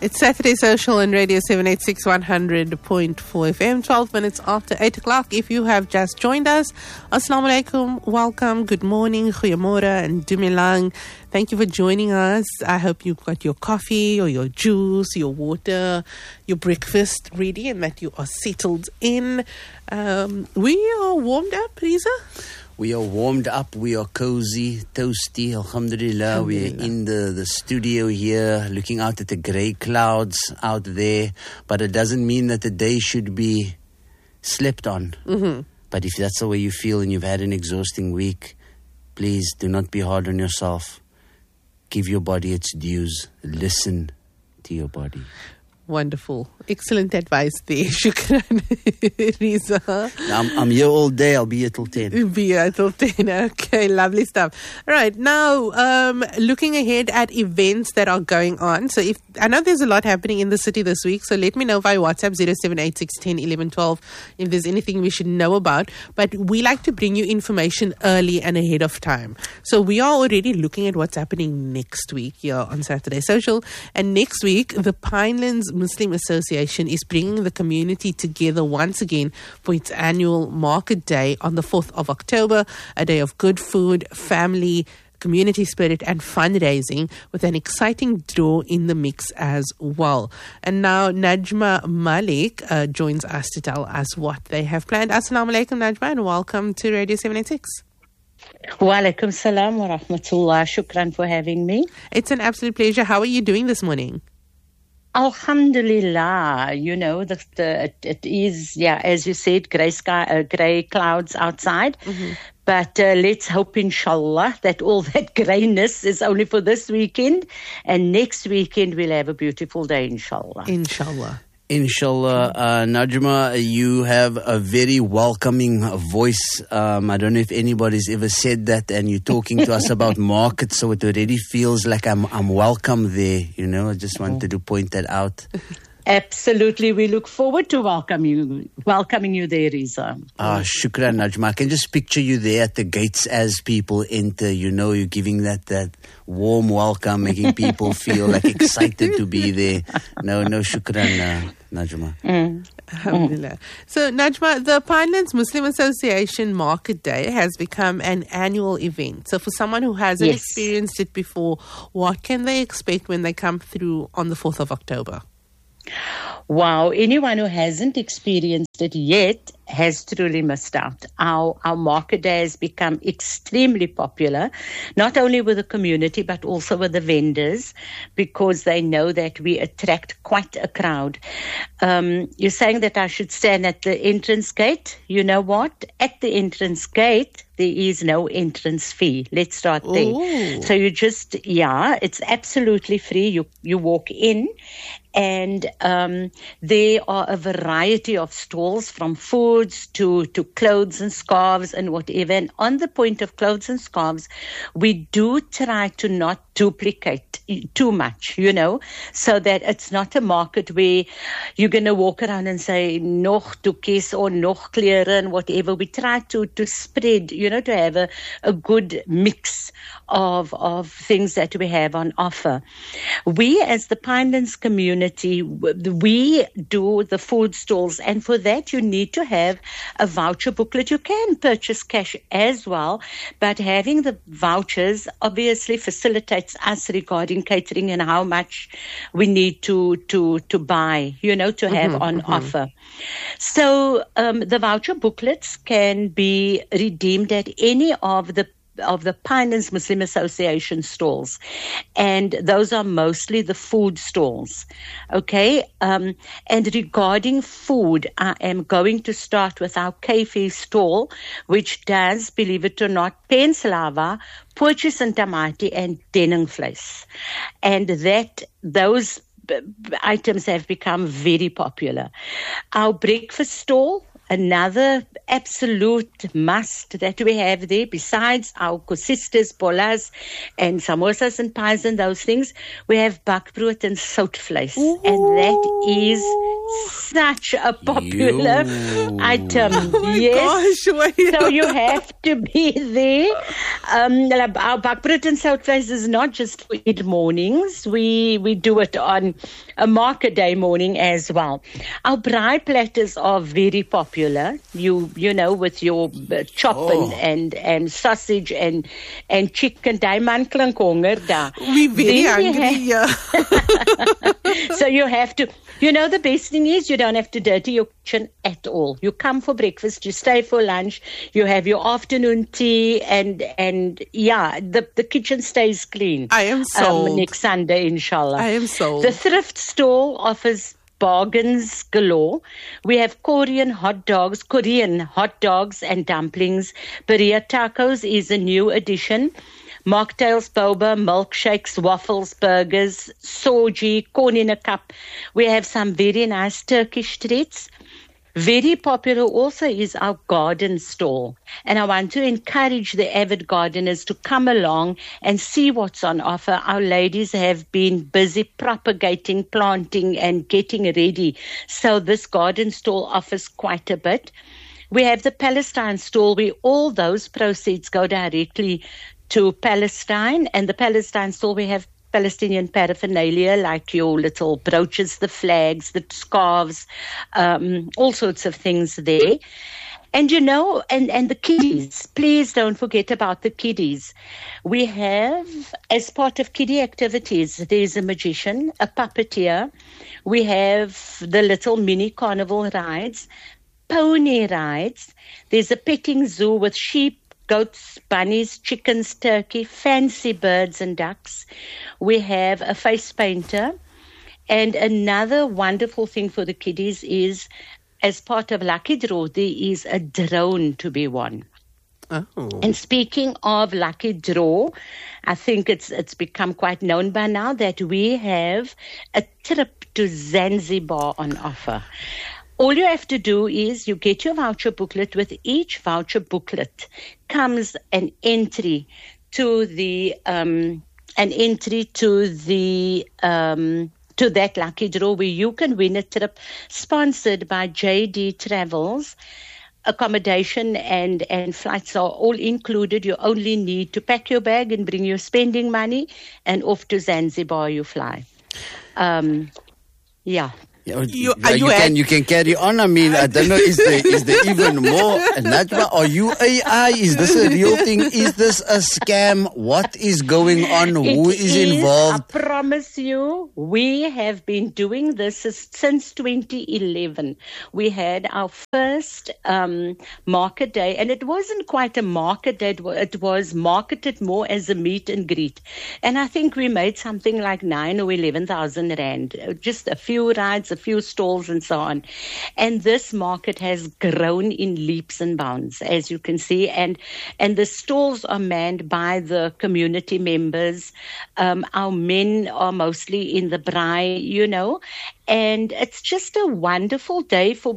It's Saturday Social on Radio 786 100.4 FM, 12 minutes after 8 o'clock. If you have just joined us, Assalamu alaikum, welcome, good morning, goeiemorgen and dumilang. Thank you for joining us. I hope you've got your coffee or your juice, your water, your breakfast ready and that you are settled in. We are warmed up, Riza? We are warmed up, we are cozy, toasty, alhamdulillah. We're in the studio here, looking out at the grey clouds out there. But it doesn't mean that the day should be slept on. Mm-hmm. But if that's the way you feel and you've had an exhausting week, please do not be hard on yourself. Give your body its dues. Listen to your body. Wonderful. Excellent advice there. Shukran, Riza. I'm here all day. I'll be here till 10. Be here till 10. Okay, lovely stuff. All right, now looking ahead at events that are going on. So I know there's a lot happening in the city this week, so let me know via WhatsApp 0786101112 if there's anything we should know about. But we like to bring you information early and ahead of time. So we are already looking at what's happening next week here on Saturday Social. And next week, the Pinelands Muslim Association is bringing the community together once again for its annual Market Day on the 4th of October, a day of good food, family, community spirit and fundraising with an exciting draw in the mix as well. And now Najma Malik joins us to tell us what they have planned. Assalamu alaikum, Najma, and welcome to Radio 786. Wa alaikum salam wa rahmatullah. Shukran for having me. It's an absolute pleasure. How are you doing this morning? Alhamdulillah, you know, it is, as you said, grey clouds outside. Mm-hmm. But let's hope, inshallah, that all that greyness is only for this weekend. And next weekend we'll have a beautiful day, inshallah. Inshallah. Inshallah. Najma, you have a very welcoming voice. I don't know if anybody's ever said that, and you're talking to us about markets, so it already feels like I'm welcome there. You know, I just wanted to point that out. Absolutely. We look forward to welcoming you there, Riza. Shukran, Najma. I can just picture you there at the gates as people enter. You know, you're giving that warm welcome, making people feel like excited to be there. No, shukran, Najma. Alhamdulillah. So, Najma, the Pinelands Muslim Association Market Day has become an annual event. So, for someone who hasn't experienced it before, what can they expect when they come through on the 4th of October? Wow, anyone who hasn't experienced it yet has truly missed out. Our market day has become extremely popular, not only with the community, but also with the vendors, because they know that we attract quite a crowd. You're saying that I should stand at the entrance gate. You know what? At the entrance gate, there is no entrance fee. Let's start there. Ooh. So you just, it's absolutely free. You walk in, and there are a variety of stalls, from foods to clothes and scarves and whatever. And on the point of clothes and scarves, we do try to not duplicate too much, you know, so that it's not a market where you're going to walk around and say, nog doekies or nog klere and whatever. We try to spread, you know, to have a good mix of things that we have on offer. We, as the Pinelands community, we do the food stalls, and for that you need to have a voucher booklet. You can purchase cash as well, but having the vouchers obviously facilitates us regarding catering and how much we need to buy, you know, to have on offer. So the voucher booklets can be redeemed at any of the Pinelands Muslim Association stalls, and those are mostly the food stalls. Okay, and regarding food, I am going to start with our Kefir stall, which does, believe it or not, penslava, pootjies and tamati, and denningvleis, and those items have become very popular. Our breakfast stall, another absolute must that we have there, besides our kosistas, bolas, and samosas and pies and those things, we have bakbrood and soutvleis. And that is such a popular item. Yes. Gosh, wait. So you have to be there. Our bakbrood and soutvis is not just for Eid mornings. We do it on a market day morning as well. Our braai platters are very popular. You know, with your chop and sausage and chicken. Daai man klink honger daar. We very hungry, yeah. So you have to, the best thing is you don't have to dirty your kitchen at all. You come for breakfast, you stay for lunch, you have your afternoon tea, and the kitchen stays clean. I am sold. Next Sunday, inshallah. I am sold. The thrift stall offers bargains galore. We have Korean hot dogs and dumplings. Berea tacos is a new addition. Mocktails, boba, milkshakes, waffles, burgers, soji, corn in a cup. We have some very nice Turkish treats. Very popular also is our garden stall. And I want to encourage the avid gardeners to come along and see what's on offer. Our ladies have been busy propagating, planting, and getting ready. So this garden stall offers quite a bit. We have the Palestine stall where all those proceeds go directly to Palestine, and the Palestine stall we have Palestinian paraphernalia like your little brooches, the flags, the scarves, all sorts of things there. And and the kiddies, please don't forget about the kiddies. We have, as part of kiddie activities, there's a magician, a puppeteer. We have the little mini carnival rides, pony rides. There's a petting zoo with sheep, goats, bunnies, chickens, turkey, fancy birds and ducks. We have a face painter. And another wonderful thing for the kiddies is, as part of Lucky Draw, there is a drone to be won. Oh. And speaking of Lucky Draw, I think it's become quite known by now that we have a trip to Zanzibar on offer. All you have to do is you get your voucher booklet. With each voucher booklet comes an entry to that lucky draw where you can win a trip sponsored by JD Travels. Accommodation and flights are all included. You only need to pack your bag and bring your spending money, and off to Zanzibar you fly. Yeah. You can carry on. I mean, I don't know. Is there even more? Najma, are you AI? Is this a real thing? Is this a scam? What is going on? Who is involved? I promise you, we have been doing this since 2011. We had our first market day, and it wasn't quite a market day. It was marketed more as a meet and greet, and I think we made something like 9,000 or 11,000 rand. Just a few rides, a few stalls and so on. And this market has grown in leaps and bounds, as you can see. And the stalls are manned by the community members. Our men are mostly in the braai, and it's just a wonderful day for